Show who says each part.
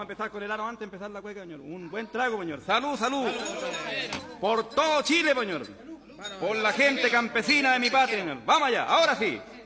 Speaker 1: empezar con el aro antes de empezar la cueca, señor. Un buen trago, señor. Salud, salud. Por todo Chile, señor. Por la gente campesina de mi patria, señor. Vamos allá, ahora sí.